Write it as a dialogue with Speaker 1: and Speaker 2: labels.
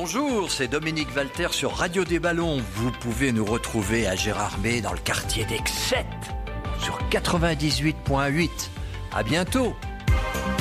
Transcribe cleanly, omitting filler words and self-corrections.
Speaker 1: Bonjour, c'est Dominique Valter sur Radio des Ballons. Vous pouvez nous retrouver à Gérardmer dans le quartier d'Aix 7 sur 98.8. À bientôt.